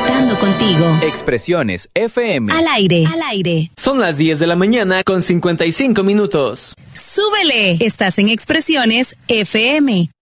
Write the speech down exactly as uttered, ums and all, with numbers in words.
conectando contigo. Expresiones F M. Al aire, al aire. Son las diez de la mañana con cincuenta y cinco minutos. ¡Súbele! Estás en Expresiones F M.